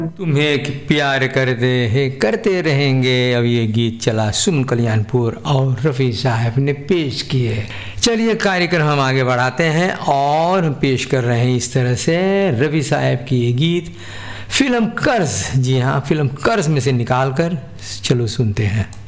तुम्हें प्यार करते रहेंगे। अब ये गीत चला सुमन कल्याणपुर और रफ़ी साहब ने पेश किए। चलिए कार्यक्रम हम आगे बढ़ाते हैं और पेश कर रहे हैं इस तरह से रफ़ी साहब की ये गीत फिल्म कर्ज। जी हाँ, फिल्म कर्ज में से निकाल कर चलो सुनते हैं।